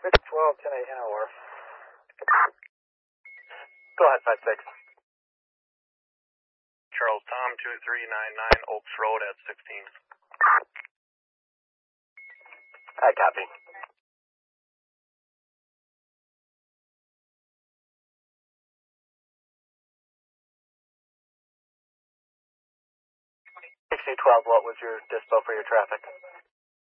It's 12, 10 8 Go ahead, 5-6. Charles Tom 2399 Oaks Road at 16. Copy. $6012, what was your dispo for your traffic?